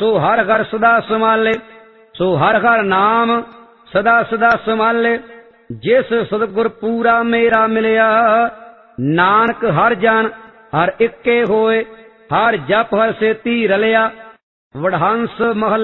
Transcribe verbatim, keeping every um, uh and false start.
ਸੋ ਹਰ ਘਰ ਸਦਾ ਸੰਭਾਲੇ। ਸੋ ਹਰ ਹਰ ਨਾਮ ਸਦਾ ਸਦਾ ਸੰਭਾਲੇ। ਜਿਸ ਸਤਿਗੁਰ ਪੂਰਾ ਮੇਰਾ ਮਿਲਿਆ, ਨਾਨਕ ਹਰ ਜਨ ਹਰ ਇੱਕੇ ਹੋਏ। ਹਰ ਜਪ ਹਰ ਸੇਤੀ ਰਲਿਆ। ਵਡਹੰਸ ਮਹਲ